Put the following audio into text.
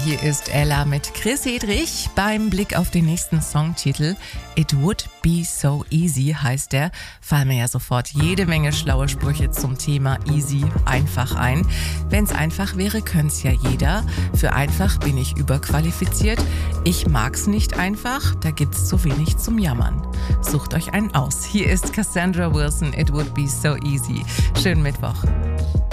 hier ist Ella mit Chris Hedrich. Beim Blick auf den nächsten Songtitel It Would Be So Easy heißt der, fallen mir ja sofort jede Menge schlaue Sprüche zum Thema easy, einfach ein. Wenn's einfach wäre, könnte ja jeder. Für einfach bin ich überqualifiziert. Ich mag's nicht einfach, da gibt's zu wenig zum Jammern. Sucht euch einen aus. Hier ist Cassandra Wilson, It Would Be So Easy. Schönen Mittwoch.